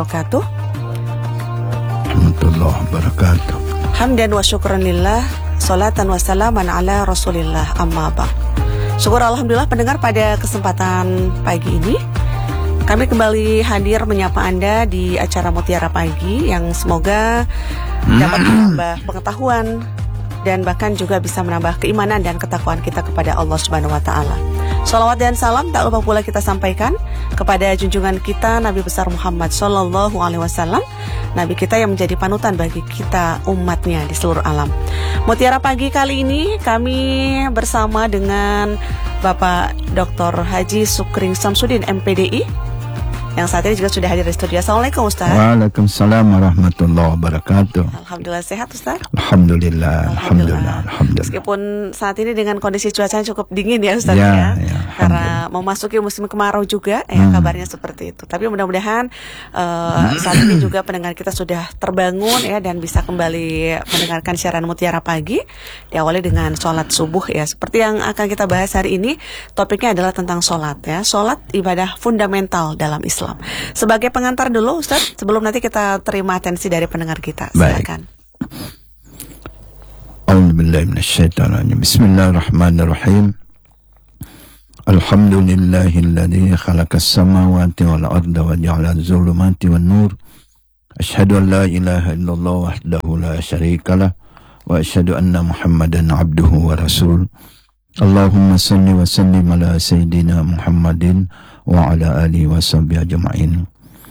wabarakatuh. Warahmatullahi wabarakatuh. Hamdan wa syukran lillah, salatan wa salaman ala rasulillah, amma ba'd. Syukur alhamdulillah pendengar, pada kesempatan pagi ini kami kembali hadir menyapa Anda di acara Mutiara Pagi yang semoga dapat menambah pengetahuan dan bahkan juga bisa menambah keimanan dan ketakwaan kita kepada Allah Subhanahu wa taala. Shalawat dan salam tak lupa pula kita sampaikan kepada junjungan kita Nabi besar Muhammad sallallahu alaihi wasallam, Nabi kita yang menjadi panutan bagi kita umatnya di seluruh alam. Mutiara Pagi kali ini kami bersama dengan Bapak Dr. Haji Sukring Samsudin MPDI yang saat ini juga sudah hadir di studio. Assalamualaikum Ustaz. Waalaikumsalam warahmatullahi wabarakatuh. Alhamdulillah sehat Ustaz. Alhamdulillah. Meskipun saat ini dengan kondisi cuacanya cukup dingin ya Ustaz ya. Karena memasuki musim kemarau juga ya, kabarnya seperti itu. Tapi mudah-mudahan saat ini juga pendengar kita sudah terbangun ya dan bisa kembali mendengarkan siaran Mutiara Pagi. Diawali dengan sholat subuh ya. Seperti yang akan kita bahas hari ini, topiknya adalah tentang sholat ya. Sholat ibadah fundamental dalam Islam. Sebagai pengantar dulu Ustaz, sebelum nanti kita terima atensi dari pendengar kita. Silakan. A'udzubillahi minasyaitonirrajim. Bismillahirrahmanirrahim. Alhamdulillahilladzi khalaqas samawati wal arda wa ja'ala adh-dhulumati wan nur. Asyhadu an la ilaha illallah wahdahu la syarikalah wa asyhadu anna Muhammadan abduhu wa rasul. Allahumma salli wa sallim ala sayyidina Muhammadin wa ala alihi wa sahbihi ajma'in.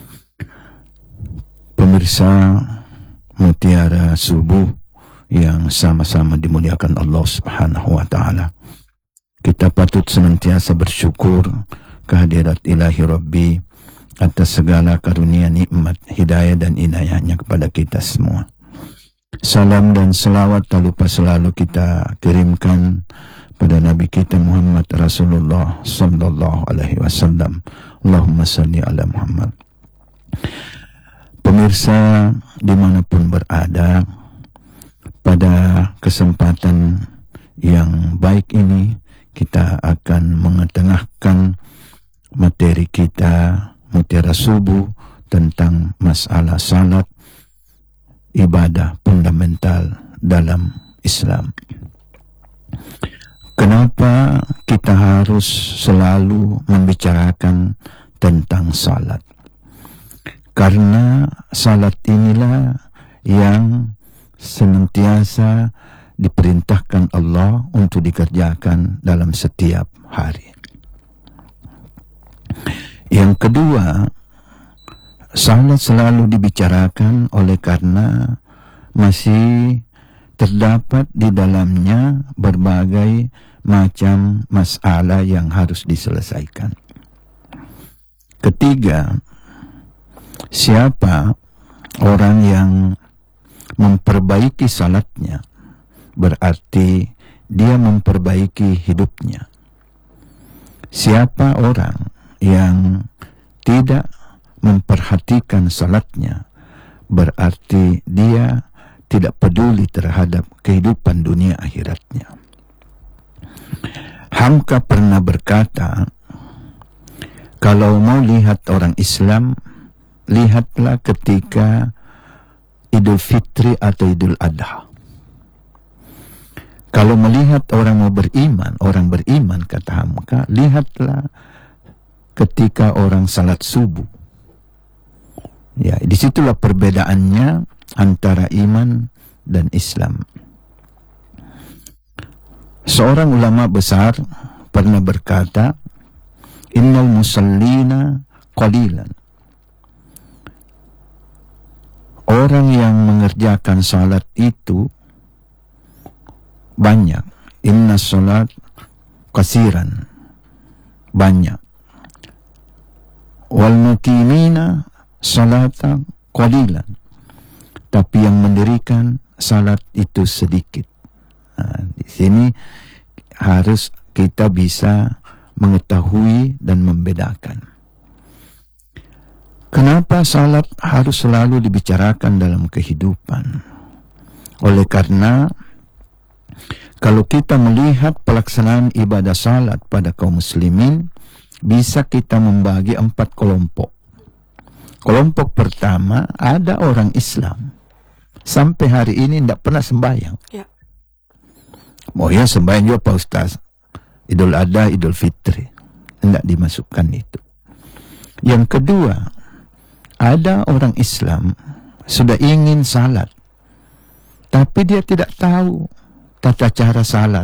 Pemirsa Mutiara Subuh yang sama-sama dimuliakan Allah Subhanahu wa taala, kita patut senantiasa bersyukur kehadirat Ilahi Rabbi atas segala karunia nikmat, hidayah dan inayahnya kepada kita semua. Salam dan selawat tak lupa selalu kita kirimkan pada Nabi kita Muhammad Rasulullah sallallahu alaihi wasallam. Allahumma salli ala Muhammad. Pemirsa dimanapun berada, pada kesempatan yang baik ini kita akan mengetengahkan materi kita Mutiara Subuh tentang masalah salat, ibadah fundamental dalam Islam. Kenapa kita harus selalu membicarakan tentang salat? Karena salat inilah yang senantiasa diperintahkan Allah untuk dikerjakan dalam setiap hari. Yang kedua, salat selalu dibicarakan oleh karena masih terdapat di dalamnya berbagai macam masalah yang harus diselesaikan. Ketiga, siapa orang yang memperbaiki salatnya, berarti dia memperbaiki hidupnya. Siapa orang yang tidak memperhatikan salatnya, berarti dia tidak peduli terhadap kehidupan dunia akhiratnya. Hamka pernah berkata, kalau mau lihat orang Islam, lihatlah ketika Idul Fitri atau Idul Adha. Kalau melihat orang mau beriman, orang beriman, kata Hamka, lihatlah ketika orang salat subuh. Ya, disitulah perbedaannya antara iman dan Islam. Seorang ulama besar pernah berkata, innal musallina qalilan. Orang yang mengerjakan salat itu banyak. Inna salat kasiran, banyak. Wal muqimina salata qalilan. Tapi yang mendirikan salat itu sedikit. Nah, di sini harus kita bisa mengetahui dan membedakan. Kenapa salat harus selalu dibicarakan dalam kehidupan? Oleh karena kalau kita melihat pelaksanaan ibadah salat pada kaum muslimin, bisa kita membagi 4 kelompok. Kelompok pertama, ada orang Islam sampai hari ini tidak pernah sembahyang. Ya. Oh ya, sembahyang juga Pak Ustaz. Idul Adha, Idul Fitri. Tidak dimasukkan itu. Yang kedua, ada orang Islam sudah ingin salat, tapi dia tidak tahu tata cara salat.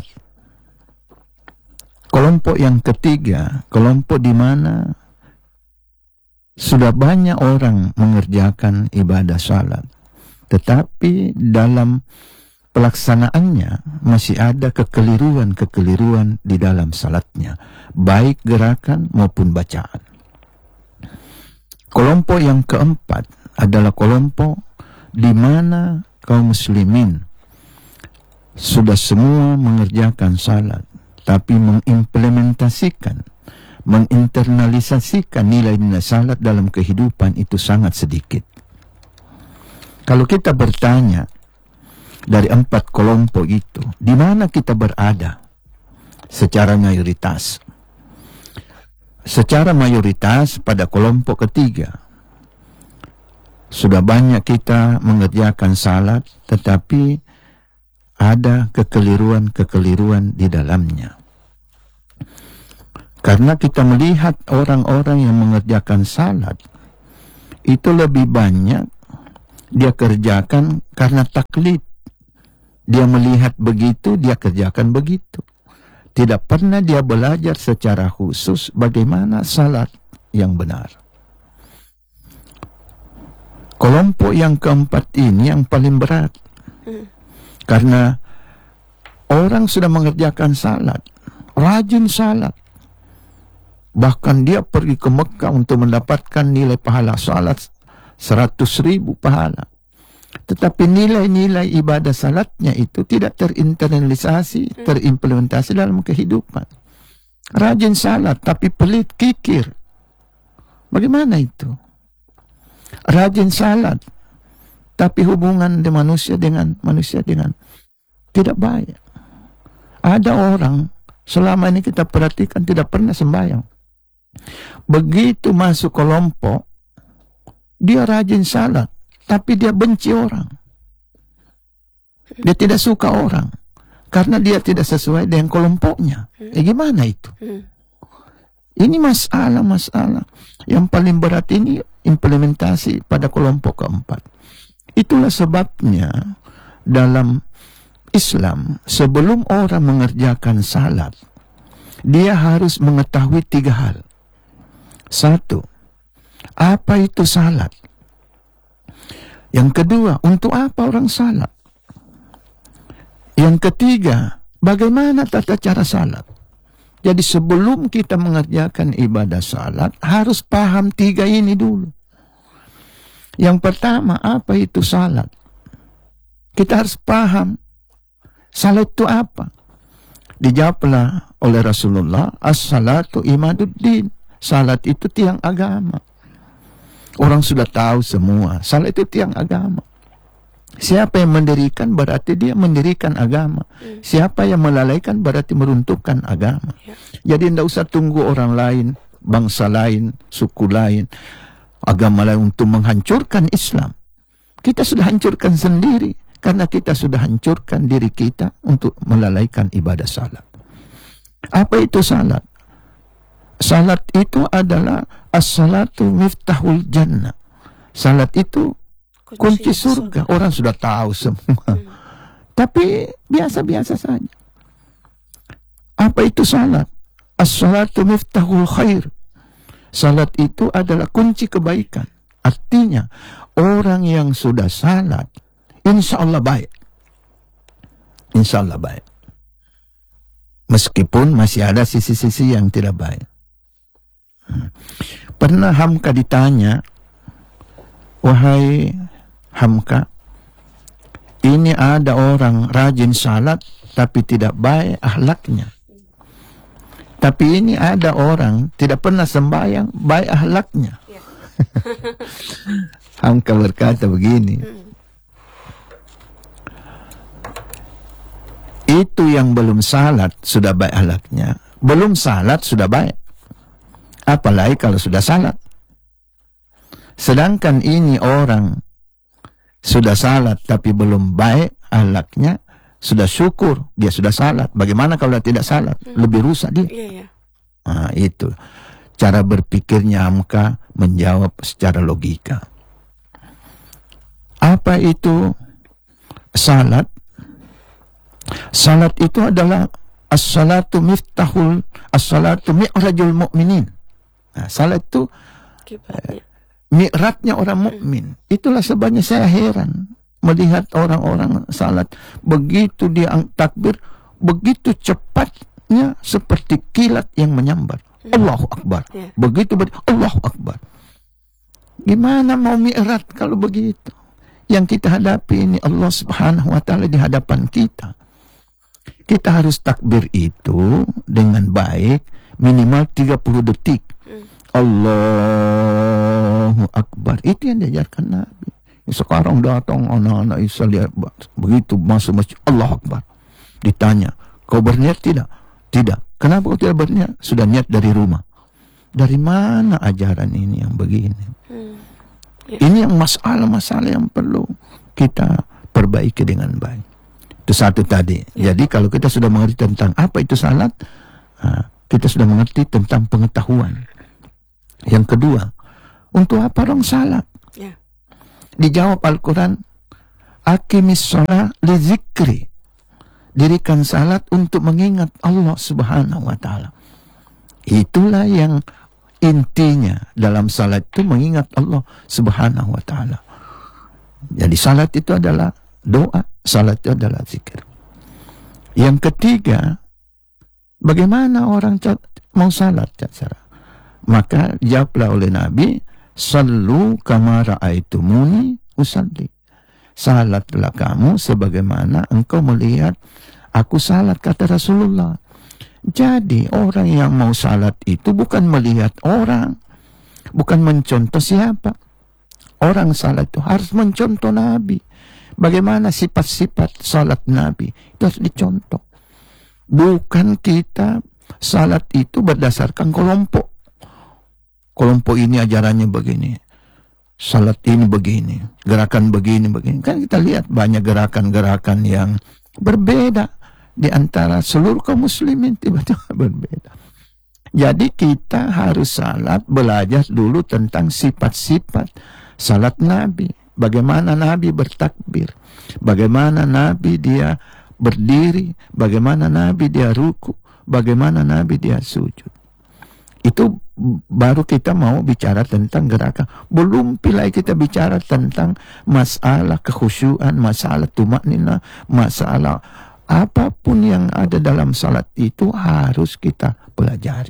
Kelompok yang ketiga, kelompok di mana sudah banyak orang mengerjakan ibadah salat, tetapi dalam pelaksanaannya masih ada kekeliruan-kekeliruan di dalam salatnya, baik gerakan maupun bacaan. Kelompok yang keempat adalah kelompok di mana kaum muslimin sudah semua mengerjakan salat, tapi mengimplementasikan, menginternalisasikan nilai-nilai salat dalam kehidupan itu sangat sedikit. Kalau kita bertanya dari 4 kelompok itu, di mana kita berada secara mayoritas? Secara mayoritas pada kelompok ketiga, sudah banyak kita mengerjakan salat, tetapi ada kekeliruan-kekeliruan di dalamnya. Karena kita melihat orang-orang yang mengerjakan salat, itu lebih banyak dia kerjakan karena taklid. Dia melihat begitu, dia kerjakan begitu. Tidak pernah dia belajar secara khusus bagaimana salat yang benar. Kelompok yang keempat ini yang paling berat. Karena orang sudah mengerjakan salat, rajin salat. Bahkan dia pergi ke Mekah untuk mendapatkan nilai pahala salat 100.000 pahala. Tetapi nilai-nilai ibadah salatnya itu tidak terinternalisasi, terimplementasi dalam kehidupan. Rajin salat tapi pelit, kikir. Bagaimana itu? Rajin salat tapi hubungan manusia dengan tidak baik. Ada orang selama ini kita perhatikan tidak pernah sembahyang. Begitu masuk kelompok, dia rajin salat, tapi dia benci orang. Dia tidak suka orang karena dia tidak sesuai dengan kelompoknya. Gimana itu? Ini masalah yang paling berat ini implementasi pada kelompok keempat. Itulah sebabnya dalam Islam sebelum orang mengerjakan salat, dia harus mengetahui 3 hal. 1, apa itu salat? Yang kedua, untuk apa orang salat? Yang ketiga, bagaimana tata cara salat? Jadi sebelum kita mengerjakan ibadah salat, harus paham 3 ini dulu. Yang pertama, apa itu salat? Kita harus paham salat itu apa. Dijawablah oleh Rasulullah, as-salatu imaduddin. Salat itu tiang agama. Orang sudah tahu semua, salat itu tiang agama. Siapa yang mendirikan berarti dia mendirikan agama. Siapa yang melalaikan berarti meruntuhkan agama. Jadi tidak usah tunggu orang lain, bangsa lain, suku lain, agama lain untuk menghancurkan Islam. Kita sudah hancurkan sendiri karena kita sudah hancurkan diri kita untuk melalaikan ibadah salat. Apa itu salat? Salat itu adalah as-salatu miftahul jannah. Salat itu kunci surga. Orang sudah tahu semua. Tapi biasa-biasa saja. Apa itu salat? As-salatu miftahul khair. Salat itu adalah kunci kebaikan. Artinya orang yang sudah salat, insya Allah baik. Insya Allah baik. Meskipun masih ada sisi-sisi yang tidak baik. Pernah Hamka ditanya, wahai Hamka, ini ada orang rajin salat tapi tidak baik akhlaknya. Tapi ini ada orang tidak pernah sembahyang, baik akhlaknya. Hamka berkata begini, itu yang belum salat sudah baik akhlaknya, belum salat sudah baik. Apalagi kalau sudah salat. Sedangkan ini orang sudah salat tapi belum baik akhlaknya, sudah syukur dia sudah salat. Bagaimana kalau dia tidak salat? Lebih rusak dia. Nah, itu cara berpikirnya Hamka menjawab secara logika. Apa itu salat? Salat itu adalah as-salatu mi'rajul mu'minin. Nah, salat itu mi'ratnya orang mukmin. Itulah sebabnya saya heran melihat orang-orang salat begitu dia takbir, begitu cepatnya seperti kilat yang menyambar. Allahu Akbar. Begitu Allahu Akbar. Gimana mau mi'rat kalau begitu? Yang kita hadapi ini Allah Subhanahu wa taala di hadapan kita. Kita harus takbir itu dengan baik minimal 30 detik. Allahu Akbar. Itu yang diajarkan Nabi. Sekarang datang anak-anak Isa lihat begitu masuk masjid Allahu Akbar. Ditanya, kau berniat tidak? Tidak. Kenapa kau tidak berniat? Sudah niat dari rumah. Dari mana ajaran ini yang begini? Ini yang masalah-masalah yang perlu kita perbaiki dengan baik. Itu satu tadi. Jadi kalau kita sudah mengerti tentang apa itu salat, kita sudah mengerti tentang pengetahuan. Yang kedua, untuk apa orang salat? Dijawab Al-Quran, aqimis shalah li zikri. Dirikan salat untuk mengingat Allah Subhanahu wa taala. Itulah yang intinya dalam salat itu mengingat Allah Subhanahu wa taala. Jadi salat itu adalah doa, salat itu adalah zikir. Yang ketiga, bagaimana orang mau salat cara? Maka jawablah oleh Nabi, sallu kama ra'aitumuni usalli. Salatlah kamu sebagaimana engkau melihat aku salat, kata Rasulullah. Jadi orang yang mau salat itu bukan melihat orang, bukan mencontoh siapa. Orang salat itu harus mencontoh Nabi. Bagaimana sifat-sifat salat Nabi itu harus dicontoh. Bukan kita salat itu berdasarkan kelompok. Kelompok ini ajarannya begini, salat ini begini, gerakan begini. Kan kita lihat banyak gerakan-gerakan yang berbeda di antara seluruh kaum muslimin, tiba-tiba berbeda. Jadi kita harus salat, belajar dulu tentang sifat-sifat salat Nabi. Bagaimana Nabi bertakbir, bagaimana Nabi dia berdiri, bagaimana Nabi dia ruku, bagaimana Nabi dia sujud. Itu baru kita mau bicara tentang gerakan. Belum pilih kita bicara tentang masalah kekhusyuan, masalah tumaknina, masalah apapun yang ada dalam salat itu harus kita pelajari.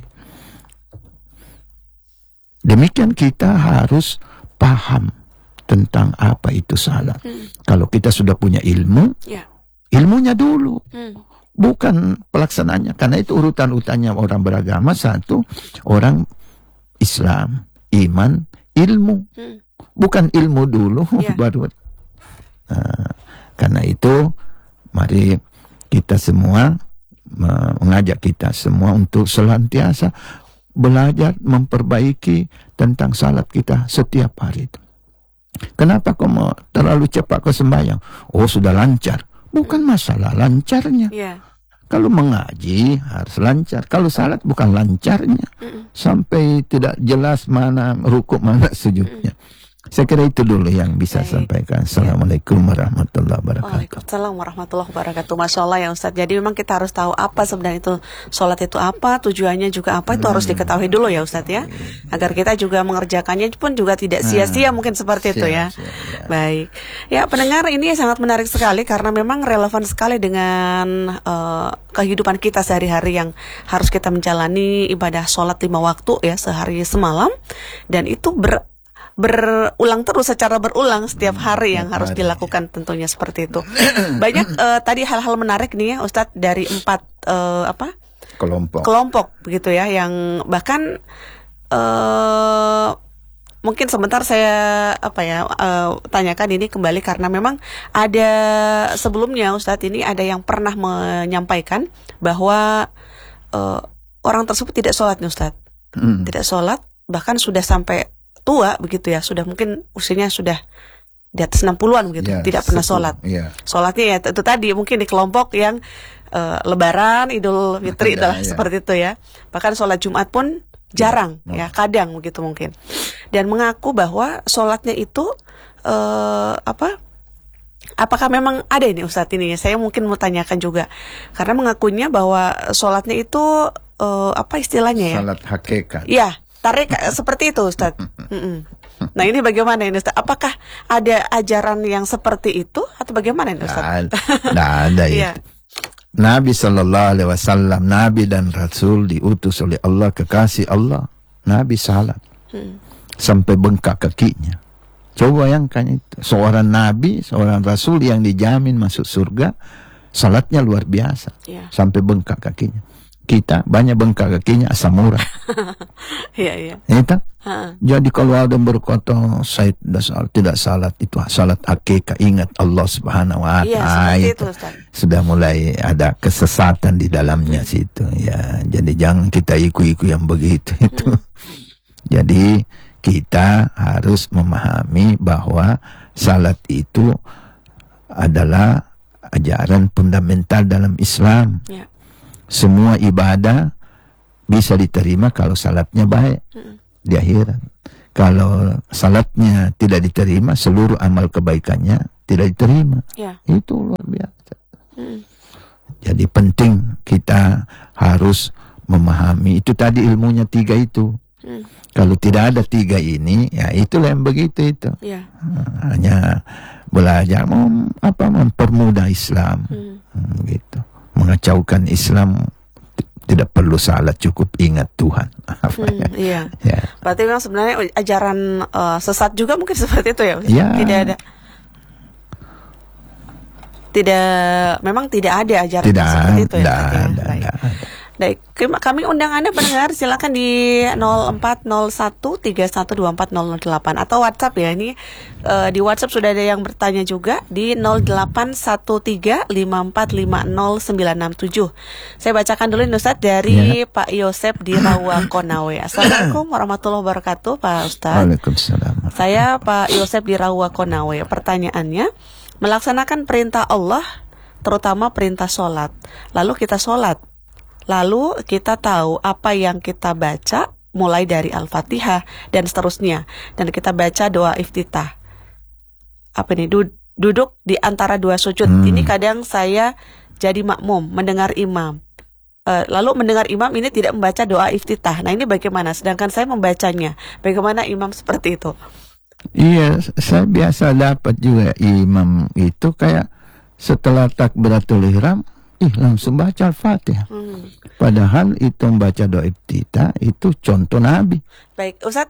Demikian kita harus paham tentang apa itu salat. Kalau kita sudah punya ilmu, ilmunya dulu. Bukan pelaksanaannya. Karena itu urutan-urutannya orang beragama. Satu, orang Islam, iman, ilmu. Bukan ilmu dulu, baru. Karena itu, mari kita semua mengajak kita semua untuk senantiasa belajar memperbaiki tentang salat kita setiap hari itu. Kenapa kau mau terlalu cepat kau sembahyang? Oh, sudah lancar. Bukan masalah lancarnya. Kalau mengaji harus lancar. Kalau salat bukan lancarnya. Sampai tidak jelas mana rukuk, mana sujudnya. Saya kira itu dulu yang bisa sampaikan. Assalamualaikum warahmatullahi wabarakatuh. Waalaikumsalam warahmatullahi wabarakatuh. Masya Allah ya Ustadz. Jadi memang kita harus tahu apa sebenarnya itu sholat itu apa, tujuannya juga apa, itu harus diketahui dulu ya Ustadz ya. Agar kita juga mengerjakannya pun juga tidak sia-sia mungkin seperti itu ya. Baik. Ya pendengar, ini sangat menarik sekali karena memang relevan sekali dengan kehidupan kita sehari-hari yang harus kita menjalani ibadah sholat 5 waktu ya sehari semalam. Dan itu berulang terus, secara berulang setiap hari yang harus dilakukan tentunya seperti itu. Banyak tadi hal-hal menarik nih ya Ustadz dari 4 kelompok begitu ya, yang bahkan mungkin sebentar saya tanyakan ini kembali karena memang ada sebelumnya Ustadz ini ada yang pernah menyampaikan bahwa orang tersebut tidak sholat nih Ustadz, tidak sholat, bahkan sudah sampai tua begitu ya, sudah mungkin usianya sudah di atas 60-an begitu, tidak pernah sholat. Sholatnya ya itu tadi mungkin di kelompok yang Lebaran, Idul Fitri seperti itu ya. Bahkan sholat Jumat pun jarang ya, kadang begitu mungkin. Dan mengaku bahwa sholatnya itu apakah memang ada ini Ustadz ini? Saya mungkin mau tanyakan juga, karena mengakunya bahwa sholatnya itu apa istilahnya ya? Sholat hakikat. Iya, tarik seperti itu Ustadz. Nah ini bagaimana ini Ustadz? Apakah ada ajaran yang seperti itu atau bagaimana ini Ustadz? Tidak ada ya. Nabi Sallallahu Alaihi Wasallam, Nabi dan Rasul diutus oleh Allah, kekasih Allah. Nabi salat sampai bengkak kakinya. Coba bayangkan itu, seorang Nabi, seorang Rasul yang dijamin masuk surga, salatnya luar biasa, sampai bengkak kakinya. Kita banyak bengkak kakinya asam urat. Iya. Itu. Jadi kalau ada berkata saya tidak salat, itu salat hakikat, ingat Allah Subhanahu Wa Taala. Itu sudah mulai ada kesesatan di dalamnya situ. Ya, jadi jangan kita ikut-ikut yang begitu itu. Jadi kita harus memahami bahwa salat itu adalah ajaran fundamental dalam Islam. Semua ibadah bisa diterima kalau salatnya baik di akhirat. Kalau salatnya tidak diterima, seluruh amal kebaikannya tidak diterima. Itu luar biasa. Jadi penting kita harus memahami itu tadi, ilmunya 3 itu. Kalau tidak ada 3 ini, ya itulah yang begitu itu. Hanya belajar mempermudah Islam, gitu. Mengacaukan Islam, tidak perlu salat, cukup ingat Tuhan. Iya. Berarti memang sebenarnya ajaran sesat juga mungkin seperti itu ya? Memang tidak ada ajaran seperti itu ya? Tidak ada. Baik, kami undang Anda pendengar, silakan di 040131240008 atau WhatsApp ya. Ini di WhatsApp sudah ada yang bertanya juga di 0813545097. Saya bacakan dulu Ustadz dari Pak Yosep di Rawa Konawe. Assalamualaikum warahmatullahi wabarakatuh Pak Ustadz. Waalaikumsalam. Saya Pak Yosep di Rawa Konawe. Pertanyaannya, melaksanakan perintah Allah, terutama perintah sholat, lalu kita sholat, lalu kita tahu apa yang kita baca mulai dari Al-Fatihah dan seterusnya, dan kita baca doa iftitah. Apa ini? Duduk di antara 2 sujud. Ini kadang saya jadi makmum mendengar imam. Lalu mendengar imam ini tidak membaca doa iftitah. Nah ini bagaimana? Sedangkan saya membacanya. Bagaimana imam seperti itu? Iya, saya biasa dapat juga imam itu kayak setelah takbiratul ihram langsung baca Al-Fatihah. Padahal itu membaca doa iftitah itu contoh Nabi. Baik, Ustadz,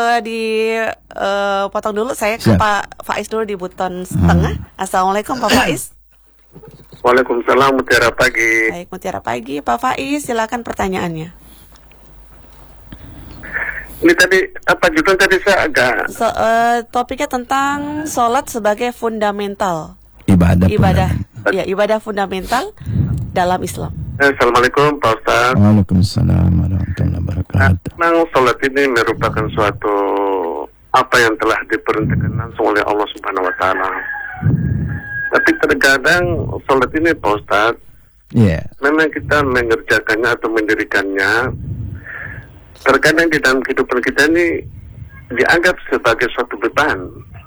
potong dulu saya ke Pak Faiz dulu di buton setengah. Assalamualaikum Pak Faiz. Waalaikumsalam, Mutiara Pagi. Baik, Mutiara Pagi. Pak Faiz, silakan pertanyaannya. Ini tadi apa judul tadi saya agak topiknya tentang sholat sebagai fundamental. Ibadah fundamental dalam Islam. Assalamualaikum Pak Ustaz. Waalaikumsalam warahmatullahi wabarakatuh. Memang sholat ini merupakan suatu apa yang telah diperintahkan langsung oleh Allah Subhanahu Wa Taala. Tapi terkadang sholat ini Pak Ustaz, memang kita mengerjakannya atau mendirikannya, terkadang di dalam kehidupan kita ini dianggap sebagai suatu beban.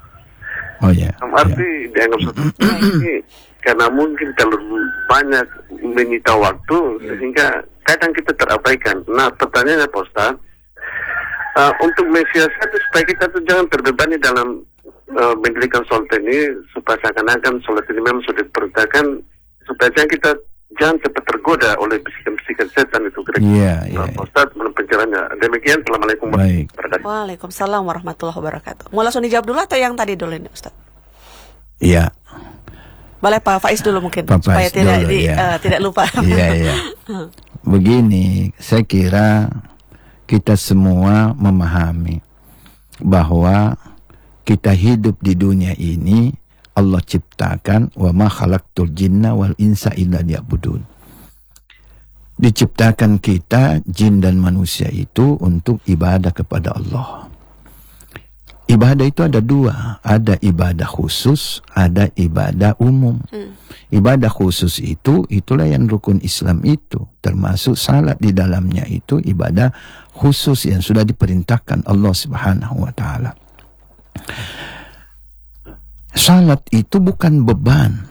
Arti dianggap suatu beban ini karena mungkin terlalu banyak menyita waktu sehingga kadang kita terabaikan. Nah pertanyaannya Pak Ustaz, untuk mensiasati supaya kita tuh jangan terbebani dalam mendirikan sholat ini, supaya seakan-akan sholat ini memang sudah diperintahkan, supaya jangan cepat tergoda oleh bisikan-bisikan setan itu. Pak Ustaz, menurut penjelasannya demikian. Assalamualaikum warahmatullahi wabarakatuh. Waalaikumsalam warahmatullahi wabarakatuh. Mau langsung dijawab dulu atau yang tadi dulu ini Ustaz? Iya. Boleh Pak Faiz dulu mungkin Pak supaya Faiz dulu, tidak lupa. Begini, saya kira kita semua memahami bahwa kita hidup di dunia ini Allah ciptakan, wa ma khalaqtul jinna wal insa illa liya'budun. Diciptakan kita jin dan manusia itu untuk ibadah kepada Allah. ibadah itu ada dua, ada ibadah khusus, ada ibadah umum. Ibadah khusus itulah yang rukun Islam itu, termasuk salat di dalamnya itu ibadah khusus yang sudah diperintahkan Allah Subhanahu wa taala. Salat itu bukan beban.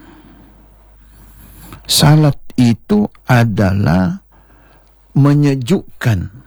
Salat itu adalah menyejukkan.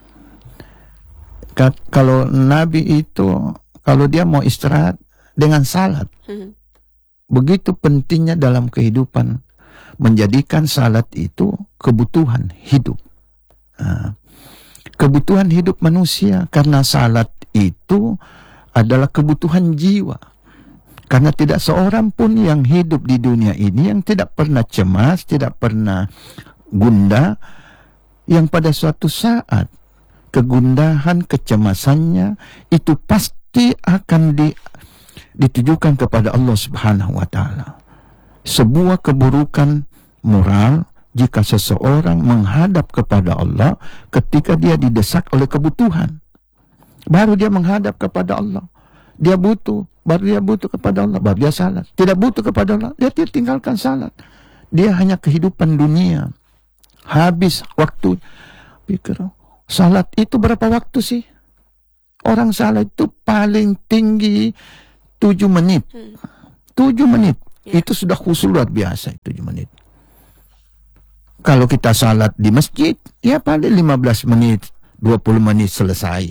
Kalau Nabi itu, kalau dia mau istirahat dengan salat, begitu pentingnya dalam kehidupan menjadikan salat itu kebutuhan hidup. Kebutuhan hidup manusia, karena salat itu adalah kebutuhan jiwa. Karena tidak seorang pun yang hidup di dunia ini yang tidak pernah cemas, tidak pernah gundah, yang pada suatu saat kegundahan, kecemasannya itu pasti akan ditujukan kepada Allah Subhanahu wa taala. Sebuah keburukan moral jika seseorang menghadap kepada Allah ketika dia didesak oleh kebutuhan. Baru dia menghadap kepada Allah. Dia butuh, baru dia butuh kepada Allah, baru dia salat. Tidak butuh kepada Allah, dia tinggalkan salat. Dia hanya kehidupan dunia. Habis waktu. Pikir, salat itu berapa waktu sih? Orang salat itu paling tinggi 7 menit. 7 menit. Itu sudah khusyuk luar biasa, 7 menit. Kalau kita salat di masjid, ya paling 15 menit, 20 menit selesai.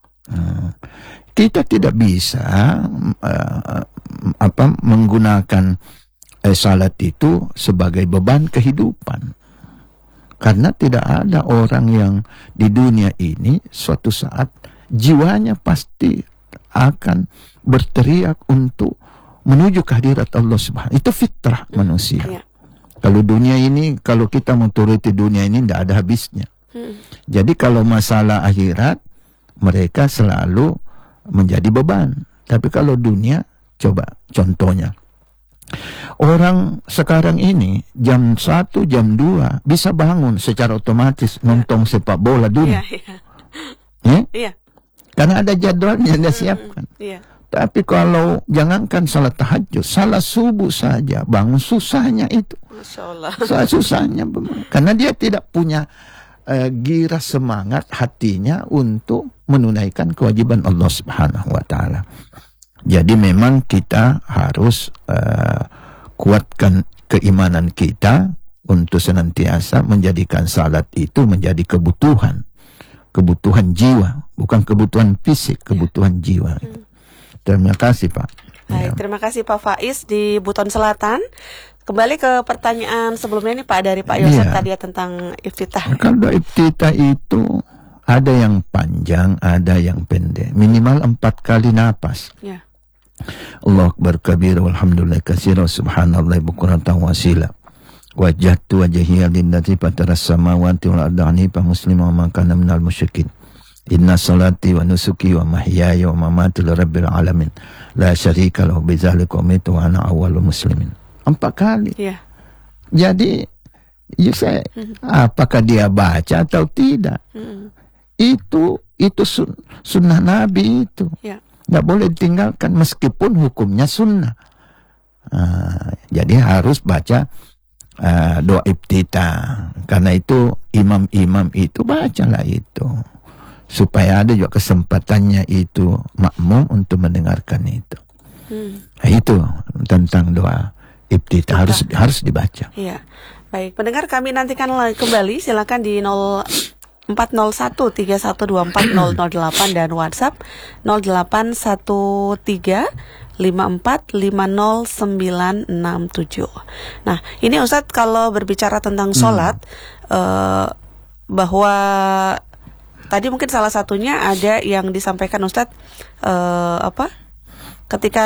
Kita tidak bisa menggunakan salat itu sebagai beban kehidupan. Karena tidak ada orang yang di dunia ini suatu saat jiwanya pasti akan berteriak untuk menuju kehadirat Allah Subhanahu. Itu fitrah manusia. Kalau dunia ini, kalau kita menturuti dunia ini tidak ada habisnya. Jadi kalau masalah akhirat, mereka selalu menjadi beban. Tapi kalau dunia, coba contohnya. Orang sekarang ini jam 1, jam 2 bisa bangun secara otomatis nonton sepak bola dulu. Karena ada jadwalnya yang dia siapkan. Tapi kalau jangankan salat tahajud, salat subuh saja bangun susahnya itu. Masya Allah. Susahnya karena dia tidak punya gira semangat hatinya untuk menunaikan kewajiban Allah Subhanahu wa taala. Jadi memang kita harus kuatkan keimanan kita untuk senantiasa menjadikan salat itu menjadi kebutuhan jiwa, bukan kebutuhan fisik, kebutuhan jiwa. Terima kasih Pak. Baik, terima kasih Pak Faiz di Buton Selatan. Kembali ke pertanyaan sebelumnya nih Pak, dari Pak Yosef tadi ya, tentang iftitah. Kalau iftitah itu ada yang panjang, ada yang pendek. Minimal 4 kali napas. Allah Akbar kabira walhamdulillah katsira subhanallah bukratan wasila. Wajjahtu wajhiya lillazi fataras samawati wal arda hanifan musliman wa ma kana minal musyrikin. Inna salati wa nusuki wa mahyaya wa mamati lirabbil alamin. La syarika lahu bidzalika umirtu wa ana awwalul muslimin. 4 kali. Jadi apakah dia baca atau tidak? Itu sunnah Nabi itu. Tidak boleh ditinggalkan meskipun hukumnya sunnah. Jadi harus baca doa iftitah. Karena itu imam-imam itu bacalah itu. Supaya ada juga kesempatannya itu makmum untuk mendengarkan itu. Itu tentang doa iftitah harus dibaca. Iya. Baik, pendengar kami nantikan kembali, silakan di 401-3124-008 dan WhatsApp 0813-5450-967. Nah, ini Ustadz kalau berbicara tentang sholat, bahwa tadi mungkin salah satunya ada yang disampaikan Ustadz, ketika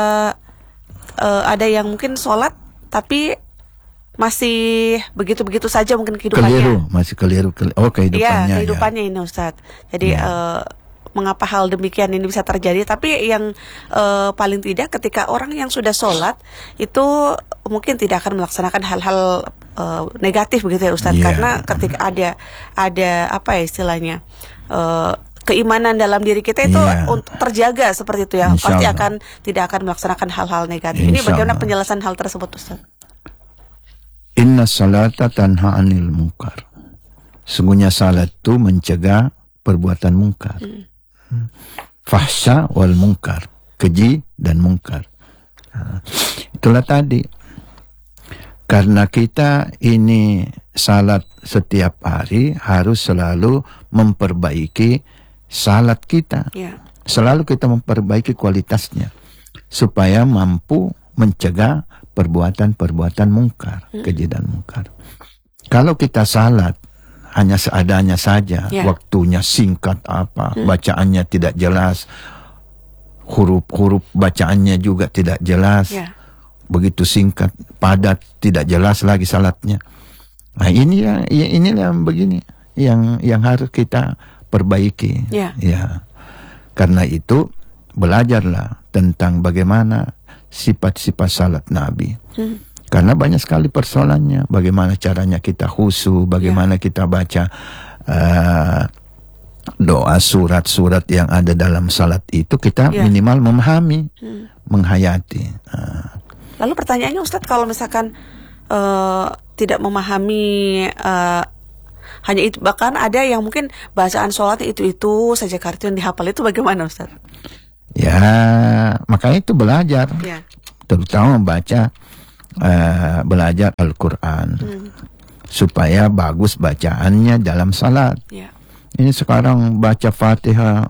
ada yang mungkin sholat tapi masih begitu-begitu saja mungkin kehidupannya. Masih keliru. Oh, kehidupannya. Iya, kehidupannya ini Ustadz. Jadi mengapa hal demikian ini bisa terjadi? Tapi yang paling tidak ketika orang yang sudah sholat itu mungkin tidak akan melaksanakan hal-hal negatif begitu ya Ustadz. Karena ketika ada apa ya istilahnya, keimanan dalam diri kita itu untuk terjaga seperti itu ya. Insya Pasti Allah. tidak akan melaksanakan hal-hal negatif. Ini Insya bagaimana Allah. penjelasan hal tersebut, Ustaz? Inna salata tanha anil munkar. Sungguhnya salat itu mencegah perbuatan mungkar. Fahsya wal munkar, keji dan mungkar. Itulah tadi. Karena kita ini salat setiap hari harus selalu memperbaiki salat kita. Ya. Selalu kita memperbaiki kualitasnya supaya mampu mencegah perbuatan-perbuatan mungkar, keji dan mungkar. Kalau kita salat hanya seadanya saja, waktunya singkat bacaannya tidak jelas, huruf-huruf bacaannya juga tidak jelas, begitu singkat, padat, tidak jelas lagi salatnya. Nah inilah yang begini, yang harus kita perbaiki. Ya, karena itu belajarlah tentang bagaimana sifat-sifat salat Nabi. Karena banyak sekali persoalannya. Bagaimana caranya kita khusyuk, bagaimana kita baca doa, surat-surat yang ada dalam salat itu, kita minimal memahami, menghayati. Lalu pertanyaannya, Ustadz, kalau misalkan tidak memahami hanya itu, bahkan ada yang mungkin bacaan sholatnya itu saja kartu yang dihafal, itu bagaimana, Ustadz? Ya, makanya itu belajar, terutama belajar Al-Quran, supaya bagus bacaannya dalam salat. Ini sekarang baca Fatihah,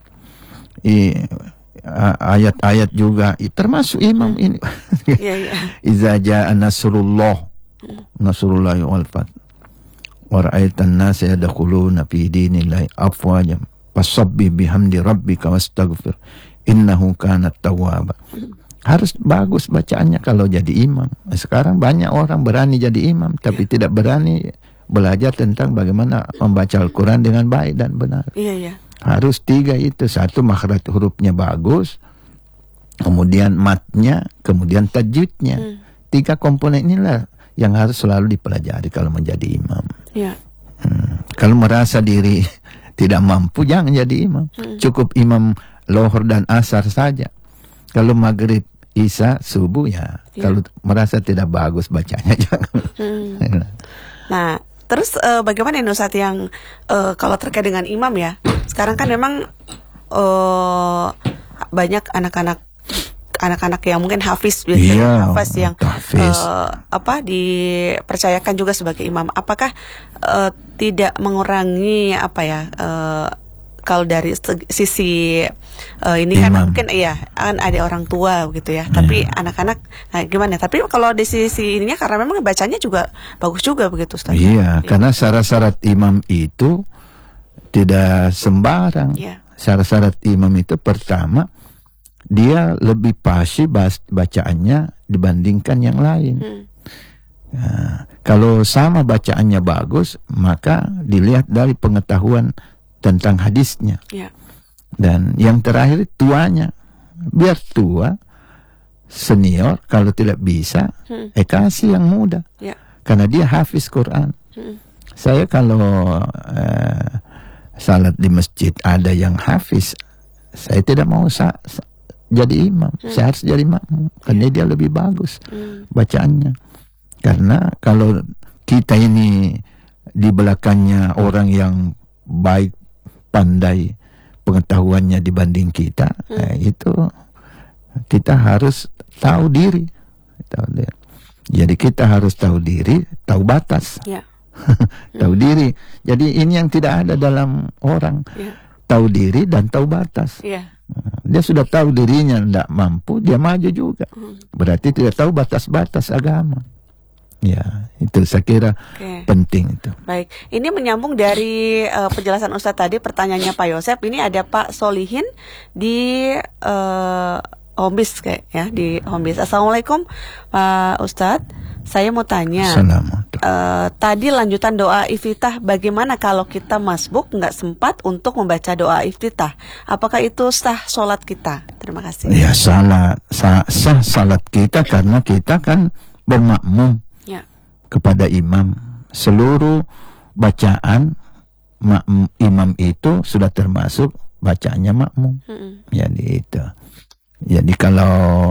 ayat-ayat juga, termasuk imam ini. Iza ja'a nasrullah, nasrullahi wal fath, wa ra'aitan nasa yadkhuluna fi dinillahi afwajan fasabbih bihamdi rabbika wastaghfir innahu kana tawwaba. Harus bagus bacaannya kalau jadi imam. Sekarang banyak orang berani jadi imam tapi tidak berani belajar tentang bagaimana membaca Al-Quran dengan baik dan benar. Harus 3 itu. 1, makhraj hurufnya bagus, kemudian matnya, kemudian tajwidnya. 3 komponen inilah yang harus selalu dipelajari kalau menjadi imam. Kalau merasa diri tidak mampu, jangan jadi imam. Cukup imam lohor dan asar saja. Kalau maghrib, isya, subuh kalau merasa tidak bagus bacanya jangan. Nah, terus bagaimana ini, Ustadz, yang kalau terkait dengan imam ya? Sekarang kan memang banyak anak-anak yang mungkin hafiz, hafiz yang dipercayakan juga sebagai imam. Apakah tidak mengurangi kalau dari sisi ini kan mungkin kan ada orang tua gitu ya, tapi anak-anak gimana? Tapi kalau di sisi ininya karena memang bacanya juga bagus juga begitu, Ustaz. Karena syarat-syarat imam itu tidak sembarang. Syarat-syarat imam itu pertama, dia lebih pasti bacaannya dibandingkan yang lain. Nah, kalau sama bacaannya bagus, maka dilihat dari pengetahuan tentang hadisnya. Dan yang terakhir tuanya, biar tua senior kalau tidak bisa kasih yang muda, karena dia hafiz Quran. Saya kalau salat di masjid ada yang hafiz, saya tidak mau jadi imam, saya harus jadi makmum karena dia lebih bagus bacaannya. Karena kalau kita ini di belakangnya orang yang baik, pandai pengetahuannya dibanding kita, itu kita harus tahu diri. Jadi kita harus tahu diri, tahu batas, tahu diri. Jadi ini yang tidak ada dalam orang, tahu diri dan tahu batas. Dia sudah tahu dirinya tidak mampu, dia maju juga. Berarti tidak tahu batas-batas agama. Ya, itu saya kira penting itu. Baik, ini menyambung dari penjelasan Ustadz tadi, pertanyaannya Pak Yosep. Ini ada Pak Solihin di Hombis di Hombis. Assalamualaikum Pak Ustadz, saya mau tanya. Tadi lanjutan doa iftitah, bagaimana kalau kita masbuk nggak sempat untuk membaca doa iftitah? Apakah itu sah sholat kita? Terima kasih. Ya, sah salat kita karena kita kan bermakmum kepada imam. Seluruh bacaan imam itu sudah termasuk bacaannya makmum. Jadi itu. Jadi kalau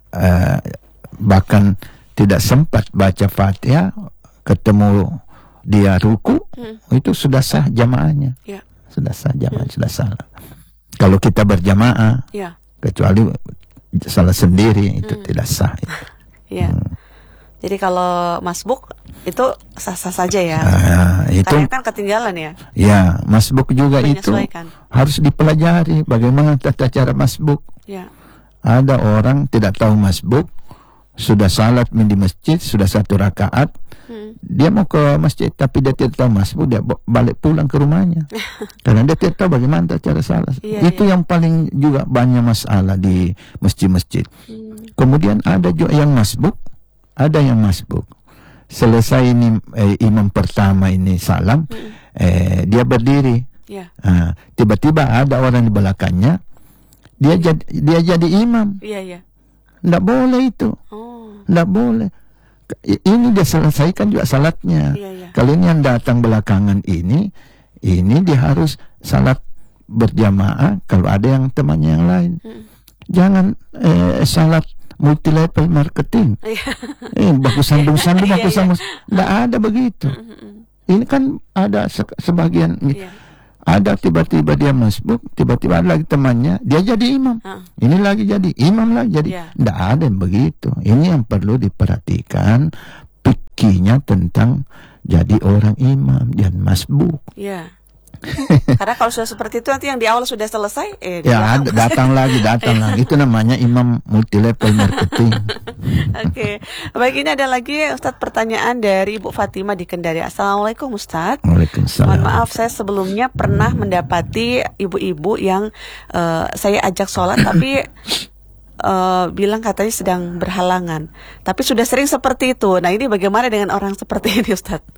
bahkan tidak sempat baca Fatihah, ketemu dia ruku, itu sudah sah jamaahnya. Ya. Sudah sah jamaah, sudah salah. Kalau kita berjamaah, kecuali salah sendiri, itu tidak sah. Ya. Jadi kalau masbuk itu sah-sah saja ya. Itu karena kan ketinggalan ya. Ya, masbuk juga itu harus dipelajari bagaimana tata cara masbuk. Ya. Ada orang tidak tahu masbuk, sudah salat di masjid, sudah 1 rakaat, dia mau ke masjid tapi dia tidak tahu masbuk, dia balik pulang ke rumahnya karena dia tidak tahu bagaimana cara salat. Itu yang paling juga banyak masalah di masjid-masjid. Kemudian ada juga yang masbuk, ada yang masbuk. Selesai ini imam pertama ini salam, dia berdiri. Tiba-tiba ada orang di belakangnya, dia jadi imam. Nggak boleh itu. Nggak boleh. Ini dia selesaikan juga salatnya. Kalian yang datang belakangan ini dia harus salat berjamaah kalau ada yang temannya yang lain. Jangan salat multi level marketing. Bagus sambung-sambung, bagus sambung. Nggak ada begitu. Ini kan ada sebagian. Ada tiba-tiba dia masbuk, tiba-tiba ada lagi temannya, dia jadi imam. Ini lagi jadi imam lagi, jadi tidak ada yang begitu. Ini yang perlu diperhatikan, fikihnya tentang jadi orang imam dan masbuk. Karena kalau sudah seperti itu nanti yang di awal sudah selesai, datang lagi. Itu namanya imam multi level marketing. Oke. Baik, ini ada lagi Ustadz pertanyaan dari Ibu Fatimah di Kendari. Assalamualaikum Ustadz. Waalaikumsalam. Mohon maaf, saya sebelumnya pernah mendapati ibu-ibu yang saya ajak sholat tapi bilang katanya sedang berhalangan. Tapi sudah sering seperti itu. Nah, ini bagaimana dengan orang seperti ini Ustadz?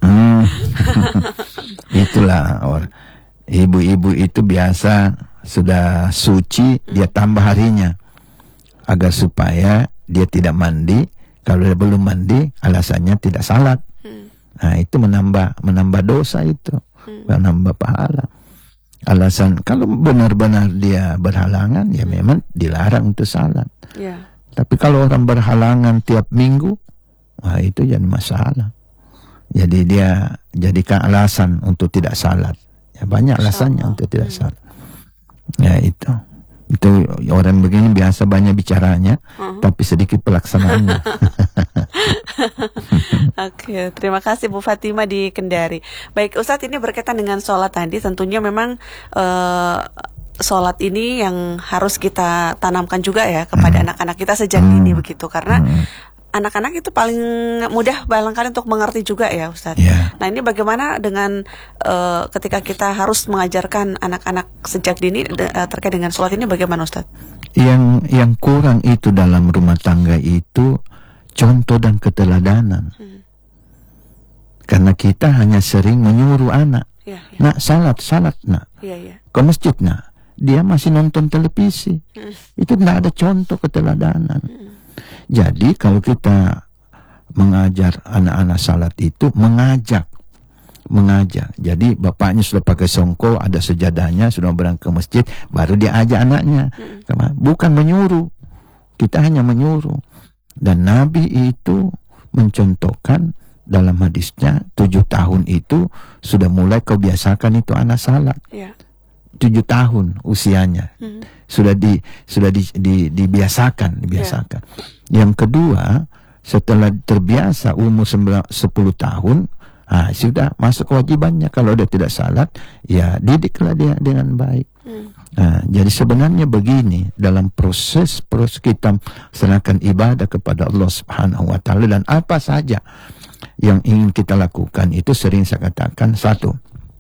Itulah ibu-ibu itu biasa sudah suci, dia tambah harinya agar supaya dia tidak mandi. Kalau dia belum mandi, alasannya tidak salat. Nah, itu menambah dosa itu, menambah pahala. Alasan kalau benar-benar dia berhalangan, ya memang dilarang untuk salat. Tapi kalau orang berhalangan tiap minggu, itu jadi masalah. Jadi dia jadikan alasan untuk tidak salat. Ya, banyak alasannya untuk tidak salat. Ya itu orang begini biasa banyak bicaranya, tapi sedikit pelaksanaannya. Oke, terima kasih Bu Fatimah di Kendari. Baik Ustadz, ini berkaitan dengan sholat tadi. Tentunya memang sholat ini yang harus kita tanamkan juga ya kepada anak-anak kita sejak dini begitu, karena anak-anak itu paling mudah barangkali untuk mengerti juga ya Ustadz. Nah, ini bagaimana dengan ketika kita harus mengajarkan anak-anak sejak dini terkait dengan sholat ini, bagaimana Ustadz? Yang kurang itu dalam rumah tangga itu contoh dan keteladanan. Karena kita hanya sering menyuruh anak, nak salat nak, ke masjid nak, dia masih nonton televisi. Itu tidak ada contoh keteladanan. Jadi kalau kita mengajar anak-anak salat itu mengajak. Jadi bapaknya sudah pakai songkok, ada sejadahnya, sudah berangkat ke masjid, baru dia ajak anaknya. Bukan menyuruh. Kita hanya menyuruh. Dan Nabi itu mencontohkan dalam hadisnya 7 tahun itu sudah mulai kau biasakan itu anak salat. 7 tahun usianya. Sudah dibiasakan. Yang kedua, setelah terbiasa umur 10 tahun, sudah masuk kewajibannya. Kalau dia tidak salat, ya didiklah dia dengan baik. Jadi sebenarnya begini, dalam proses kita serahkan ibadah kepada Allah Subhanahu wa taala, dan apa saja yang ingin kita lakukan itu sering saya katakan, satu,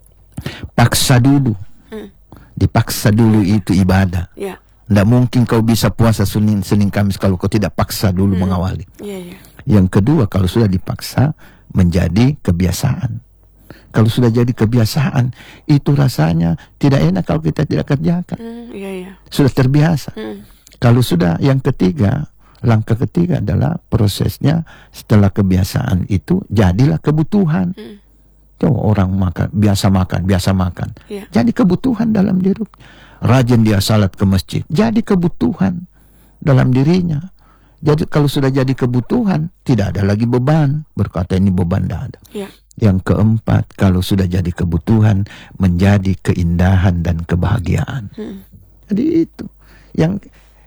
paksa dulu. Dipaksa dulu itu ibadah. Tidak mungkin kau bisa puasa Senin Kamis kalau kau tidak paksa dulu mengawali. Yang kedua, kalau sudah dipaksa menjadi kebiasaan. Kalau sudah jadi kebiasaan, itu rasanya tidak enak kalau kita tidak kerjakan. Sudah terbiasa. Kalau sudah, yang ketiga, langkah ketiga adalah prosesnya setelah kebiasaan itu jadilah kebutuhan. Coba orang biasa makan. Ya. Jadi kebutuhan dalam diri. Rajin dia salat ke masjid. Jadi kebutuhan dalam dirinya. Jadi kalau sudah jadi kebutuhan, tidak ada lagi beban. Berkata ini beban tidak ada. Ya. Yang keempat, kalau sudah jadi kebutuhan, menjadi keindahan dan kebahagiaan. Jadi itu yang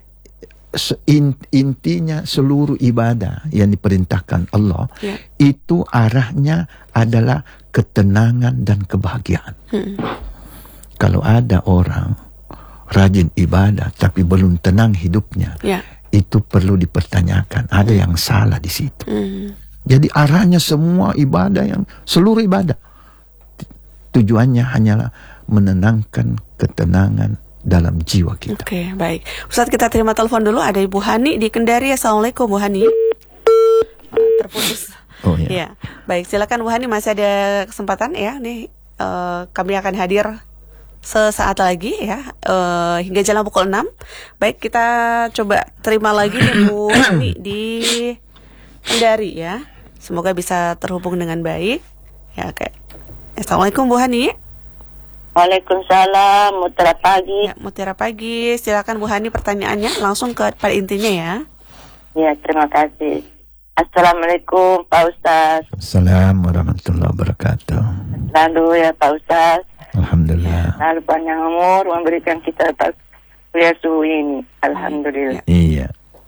intinya seluruh ibadah yang diperintahkan Allah, itu arahnya adalah ketenangan dan kebahagiaan. Kalau ada orang rajin ibadah tapi belum tenang hidupnya, itu perlu dipertanyakan. Ada yang salah di situ. Jadi arahnya semua ibadah, seluruh ibadah tujuannya hanyalah menenangkan ketenangan dalam jiwa kita. Oke, baik. Ustadz, kita terima telepon dulu. Ada Ibu Hani di Kendari. Assalamualaikum Bu Hani. Terputus. Oh ya. Ya, baik. Silakan Bu Hani, masih ada kesempatan ya. Nih kami akan hadir sesaat lagi ya, hingga jam pukul 6. Baik, kita coba terima lagi nih Bu Hani di Kendari ya. Semoga bisa terhubung dengan baik. Ya, oke. Assalamualaikum Bu Hani. Waalaikumsalam, Mutiara Pagi. Ya, Mutiara Pagi. Silakan Bu Hani, pertanyaannya langsung pada intinya ya. Ya, terima kasih. Assalamualaikum Pak Ustaz. Assalamualaikum warahmatullahi wabarakatuh. Lalu ya Pak Ustaz, Alhamdulillah. lalu panjang umur memberikan kita kuliah suhu ini. Alhamdulillah. Iya.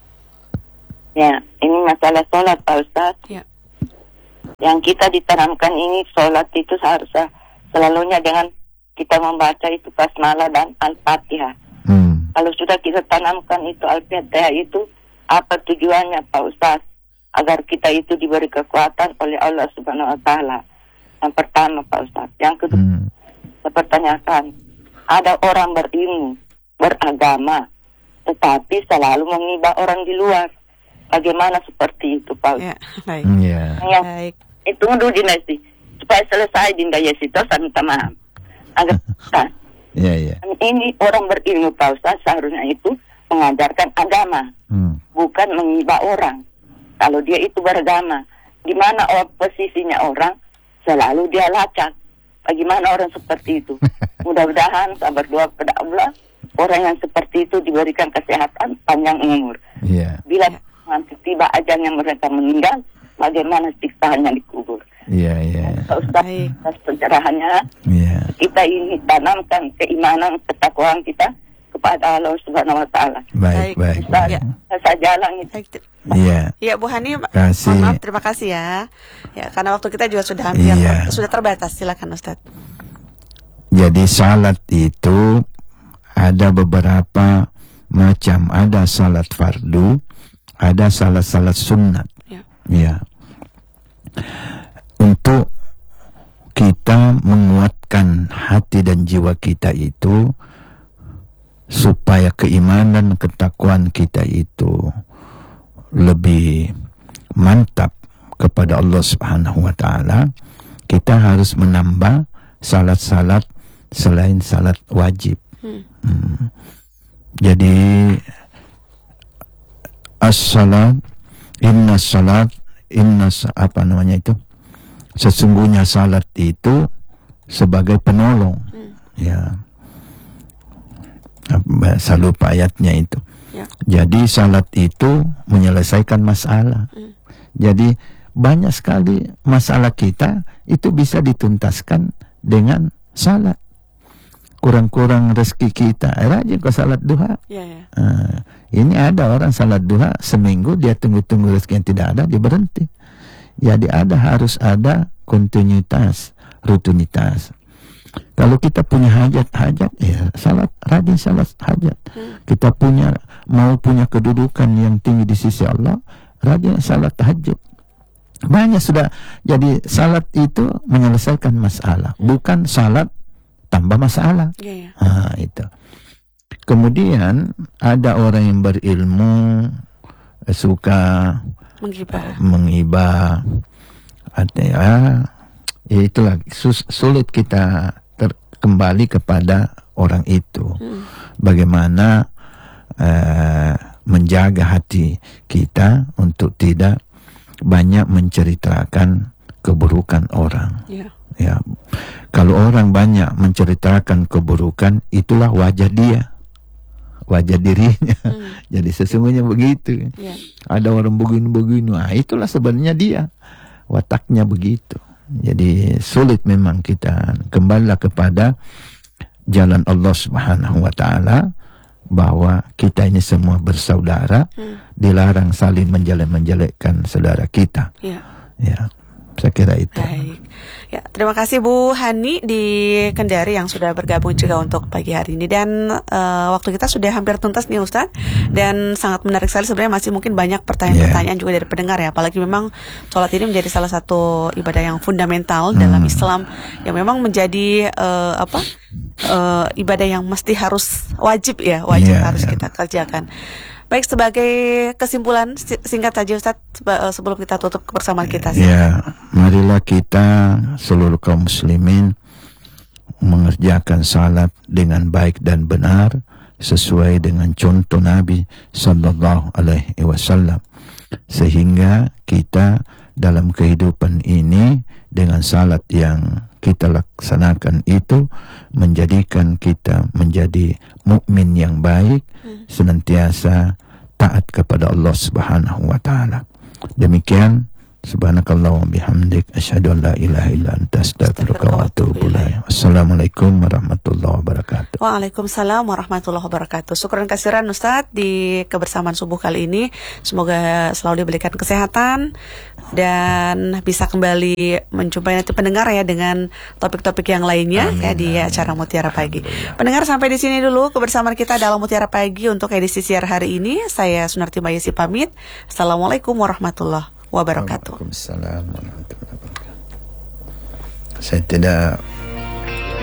Ya, ini masalah sholat Pak Ustaz. Ya. Yang kita ditanamkan ini sholat itu seharusnya selalunya dengan kita membaca itu basmalah dan Al-Fatihah. Kalau sudah kita tanamkan itu Al-Fatihah itu, apa tujuannya Pak Ustaz? Agar kita itu diberi kekuatan oleh Allah Subhanahu wa Ta'ala. Yang pertama Pak Ustaz. Yang kedua, saya pertanyakan, ada orang berilmu, beragama, tetapi selalu menghibah orang di luar. Bagaimana seperti itu Pak Ustaz? Ya, baik. Baik. Itu dulu dinasti supaya selesai dinda Yesito, saya minta maaf. Agar ini orang berilmu Pak Ustaz seharusnya itu mengajarkan agama, bukan menghibah orang. Kalau dia itu beragama, di mana posisinya orang selalu dia lacak. Bagaimana orang seperti itu? Mudah-mudahan saya berdoa kepada Allah, orang yang seperti itu diberikan kesehatan, panjang umur. Bila nanti tiba ajalnya mereka meninggal, bagaimana siksaannya dikubur? Ustaz, pencerahannya, kita ini tanamkan keimanan, ketakwaan kita kepada Allah Subhanahu wa Ta'ala. Baik. Saya jalan itu. Iya Bu Hani, mohon maaf, terima kasih ya. Ya, karena waktu kita juga sudah hampir sudah terbatas. Silakan Ustaz. Jadi salat itu ada beberapa macam. Ada salat fardu, ada salat sunat. Ya. Untuk kita menguatkan hati dan jiwa kita itu, supaya keimanan ketakwaan kita itu lebih mantap kepada Allah Subhanahu wa Ta'ala, kita harus menambah salat-salat selain salat wajib. Jadi as-salat, sesungguhnya salat itu sebagai penolong. Ya. Saya lupa ayatnya itu. Jadi salat itu menyelesaikan masalah. Jadi banyak sekali masalah kita itu bisa dituntaskan dengan salat. Kurang-kurang rezeki kita, rajin ke salat duha. Ini ada orang salat duha seminggu, dia tunggu-tunggu rezeki yang tidak ada, dia berhenti. Jadi harus ada kontinuitas, rutinitas. Kalau kita punya hajat, ya salat, rajin salat hajat. Kita mau punya kedudukan yang tinggi di sisi Allah, rajin salat tahajud. Banyak sudah. Jadi salat itu menyelesaikan masalah, bukan salat tambah masalah. Itu. Kemudian ada orang yang berilmu suka menghibah. Itulah sulit kita kembali kepada orang itu. Bagaimana menjaga hati kita untuk tidak banyak menceritakan keburukan orang. Ya, kalau orang banyak menceritakan keburukan, itulah wajah dia, wajah dirinya. Jadi sesungguhnya begitu. Ada orang begini-begini, itulah sebenarnya dia, wataknya begitu. Jadi sulit memang kita kembalilah kepada jalan Allah Subhanahu wa Ta'ala, bahwa kita ini semua bersaudara, dilarang saling menjelek-menjelekkan saudara kita. Ya, saya kira itu. Baik. Ya, terima kasih Bu Hani di Kendari yang sudah bergabung juga untuk pagi hari ini. Dan waktu kita sudah hampir tuntas nih Ustadz. Dan sangat menarik sekali, sebenarnya masih mungkin banyak pertanyaan-pertanyaan juga dari pendengar ya. Apalagi memang sholat ini menjadi salah satu ibadah yang fundamental dalam Islam, yang memang menjadi ibadah yang mesti harus wajib harus kita kerjakan. Baik, sebagai kesimpulan singkat saja Ustadz sebelum kita tutup kebersamaan kita. Ya, marilah kita seluruh kaum muslimin mengerjakan salat dengan baik dan benar sesuai dengan contoh Nabi sallallahu alaihi wasallam, sehingga kita dalam kehidupan ini dengan salat yang kita laksanakan itu menjadikan kita menjadi mukmin yang baik, senantiasa taat kepada Allah Subhanahu wa Ta'ala. Demikian, subhanakallah wa bihamdik, asyhadu an la ilaha illa anta, astaghfiruka wa atubu ilaik. Wassalamualaikum warahmatullahi wabarakatuh. Waalaikumsalam warahmatullahi wabarakatuh. Syukran kasiran Ustadz di kebersamaan subuh kali ini. Semoga selalu diberikan kesehatan dan bisa kembali menjumpai nanti pendengar ya dengan topik-topik yang lainnya. Amin, di acara Mutiara Pagi. Pendengar, sampai di sini dulu kebersamaan kita dalam Mutiara Pagi untuk edisi siar hari ini. Saya Sunarti Mayesi pamit. Assalamualaikum warahmatullahi wabarakatuh. Waalaikumsalam warahmatullahi wabarakatuh. Saya tidak